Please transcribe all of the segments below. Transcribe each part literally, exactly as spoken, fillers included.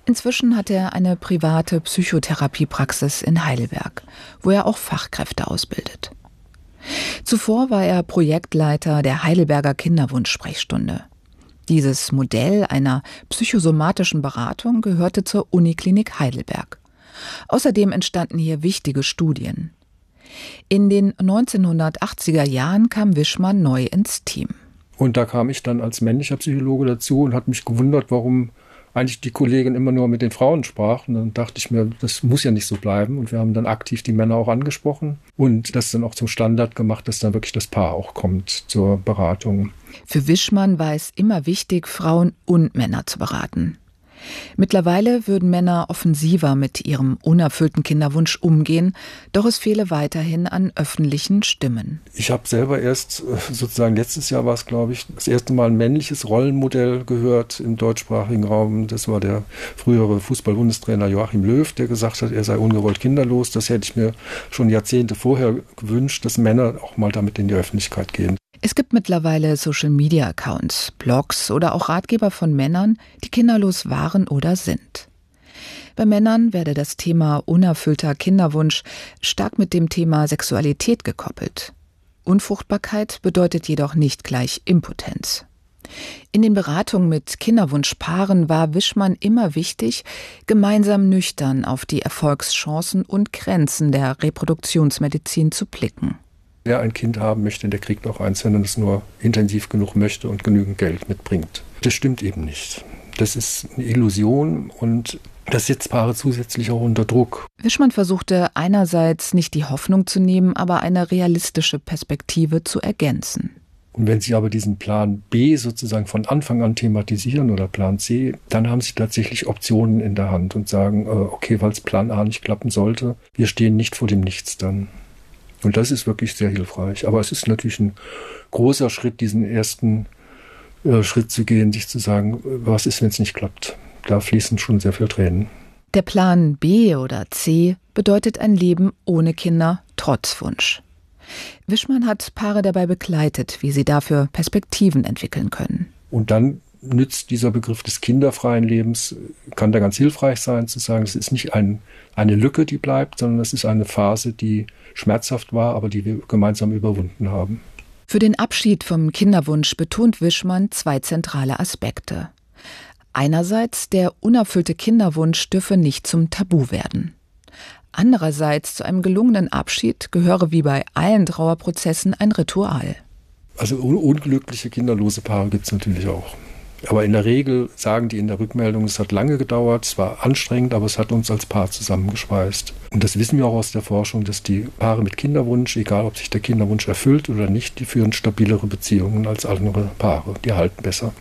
Inzwischen hat er eine private Psychotherapiepraxis in Heidelberg, wo er auch Fachkräfte ausbildet. Zuvor war er Projektleiter der Heidelberger Kinderwunsch-Sprechstunde. Dieses Modell einer psychosomatischen Beratung gehörte zur Uniklinik Heidelberg. Außerdem entstanden hier wichtige Studien. In den neunzehnhundertachtziger Jahren kam Wischmann neu ins Team. Und da kam ich dann als männlicher Psychologe dazu und hat mich gewundert, warum eigentlich die Kollegin immer nur mit den Frauen sprach. Und dann dachte ich mir, das muss ja nicht so bleiben. Und wir haben dann aktiv die Männer auch angesprochen und das dann auch zum Standard gemacht, dass dann wirklich das Paar auch kommt zur Beratung. Für Wischmann war es immer wichtig, Frauen und Männer zu beraten. Mittlerweile würden Männer offensiver mit ihrem unerfüllten Kinderwunsch umgehen, doch es fehle weiterhin an öffentlichen Stimmen. Ich habe selber erst, sozusagen letztes Jahr war es, glaube ich, das erste Mal ein männliches Rollenmodell gehört im deutschsprachigen Raum. Das war der frühere Fußball-Bundestrainer Joachim Löw, der gesagt hat, er sei ungewollt kinderlos. Das hätte ich mir schon Jahrzehnte vorher gewünscht, dass Männer auch mal damit in die Öffentlichkeit gehen. Es gibt mittlerweile Social-Media-Accounts, Blogs oder auch Ratgeber von Männern, die kinderlos waren oder sind. Bei Männern werde das Thema unerfüllter Kinderwunsch stark mit dem Thema Sexualität gekoppelt. Unfruchtbarkeit bedeutet jedoch nicht gleich Impotenz. In den Beratungen mit Kinderwunschpaaren war Wischmann immer wichtig, gemeinsam nüchtern auf die Erfolgschancen und Grenzen der Reproduktionsmedizin zu blicken. Wer ein Kind haben möchte, der kriegt auch eins, wenn er es nur intensiv genug möchte und genügend Geld mitbringt. Das stimmt eben nicht. Das ist eine Illusion und das setzt Paare zusätzlich auch unter Druck. Wischmann versuchte einerseits nicht die Hoffnung zu nehmen, aber eine realistische Perspektive zu ergänzen. Und wenn Sie aber diesen Plan B sozusagen von Anfang an thematisieren oder Plan C, dann haben Sie tatsächlich Optionen in der Hand und sagen, okay, weil es Plan A nicht klappen sollte, wir stehen nicht vor dem Nichts dann. Und das ist wirklich sehr hilfreich. Aber es ist natürlich ein großer Schritt, diesen ersten äh, Schritt zu gehen, sich zu sagen, was ist, wenn es nicht klappt? Da fließen schon sehr viele Tränen. Der Plan B oder C bedeutet ein Leben ohne Kinder, trotz Wunsch. Wischmann hat Paare dabei begleitet, wie sie dafür Perspektiven entwickeln können. Und dann nützt dieser Begriff des kinderfreien Lebens, kann da ganz hilfreich sein, zu sagen, es ist nicht ein, eine Lücke, die bleibt, sondern es ist eine Phase, die schmerzhaft war, aber die wir gemeinsam überwunden haben. Für den Abschied vom Kinderwunsch betont Wischmann zwei zentrale Aspekte. Einerseits, der unerfüllte Kinderwunsch dürfe nicht zum Tabu werden. Andererseits, zu einem gelungenen Abschied gehöre wie bei allen Trauerprozessen ein Ritual. Also un- unglückliche, kinderlose Paare gibt es natürlich auch. Aber in der Regel sagen die in der Rückmeldung, es hat lange gedauert, es war anstrengend, aber es hat uns als Paar zusammengeschweißt. Und das wissen wir auch aus der Forschung, dass die Paare mit Kinderwunsch, egal ob sich der Kinderwunsch erfüllt oder nicht, die führen stabilere Beziehungen als andere Paare. Die halten besser.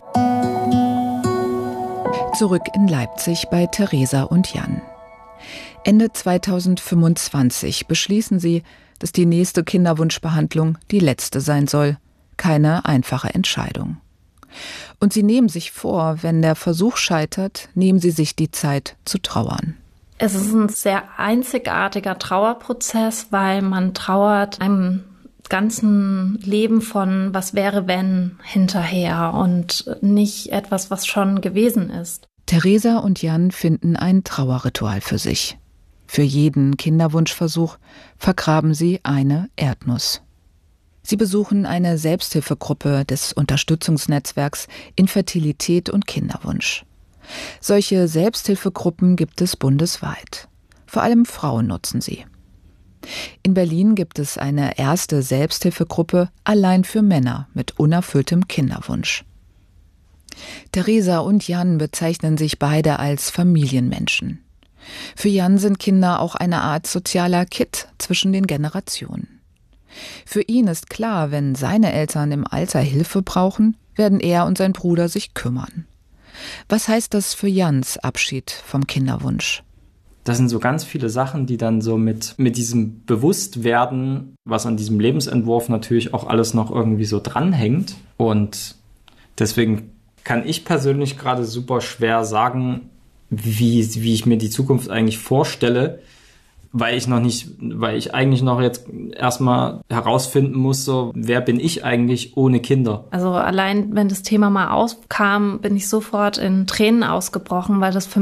Zurück in Leipzig bei Theresa und Jan. Ende zweitausendfünfundzwanzig beschließen sie, dass die nächste Kinderwunschbehandlung die letzte sein soll. Keine einfache Entscheidung. Und sie nehmen sich vor, wenn der Versuch scheitert, nehmen sie sich die Zeit zu trauern. Es ist ein sehr einzigartiger Trauerprozess, weil man trauert einem ganzen Leben von was wäre wenn hinterher und nicht etwas, was schon gewesen ist. Theresa und Jan finden ein Trauerritual für sich. Für jeden Kinderwunschversuch vergraben sie eine Erdnuss. Sie besuchen eine Selbsthilfegruppe des Unterstützungsnetzwerks Infertilität und Kinderwunsch. Solche Selbsthilfegruppen gibt es bundesweit. Vor allem Frauen nutzen sie. In Berlin gibt es eine erste Selbsthilfegruppe allein für Männer mit unerfülltem Kinderwunsch. Theresa und Jan bezeichnen sich beide als Familienmenschen. Für Jan sind Kinder auch eine Art sozialer Kitt zwischen den Generationen. Für ihn ist klar, wenn seine Eltern im Alter Hilfe brauchen, werden er und sein Bruder sich kümmern. Was heißt das für Jans Abschied vom Kinderwunsch? Das sind so ganz viele Sachen, die dann so mit, mit diesem Bewusstwerden, was an diesem Lebensentwurf natürlich auch alles noch irgendwie so dranhängt. Und deswegen kann ich persönlich gerade super schwer sagen, wie, wie ich mir die Zukunft eigentlich vorstelle, weil ich noch nicht, weil ich eigentlich noch jetzt erstmal herausfinden muss, so, wer bin ich eigentlich ohne Kinder? Also allein, wenn das Thema mal aufkam, bin ich sofort in Tränen ausgebrochen, weil das für